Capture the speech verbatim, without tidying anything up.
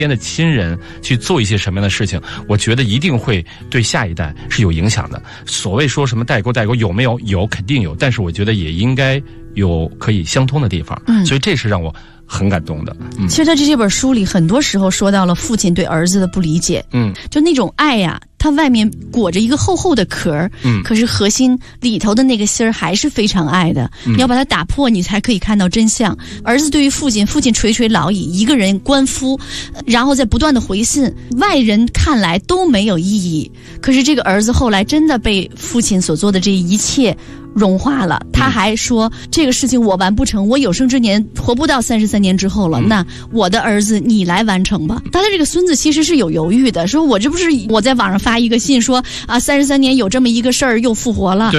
边的亲人去做一些什么样的事情，我觉得一定会对下一代是有影响的。所谓说什么代沟代沟有没有？有，肯定有，但是我觉得也应该有可以相通的地方。嗯，所以这是让我很感动的。嗯， 其实在这本书里，很多时候说到了父亲对儿子的不理解。嗯，就那种爱呀、啊。它外面裹着一个厚厚的壳，嗯，可是核心里头的那个芯儿还是非常爱的。嗯、你要把它打破，你才可以看到真相。儿子对于父亲，父亲垂垂老矣，一个人官夫，然后再不断的回信，外人看来都没有意义。可是这个儿子后来真的被父亲所做的这一切融化了，他还说、嗯、这个事情我完不成，我有生之年活不到三十三年之后了、嗯、那我的儿子你来完成吧。他的这个孙子其实是有犹豫的，说我这不是我在网上发一个信说啊三十三年有这么一个事儿又复活了，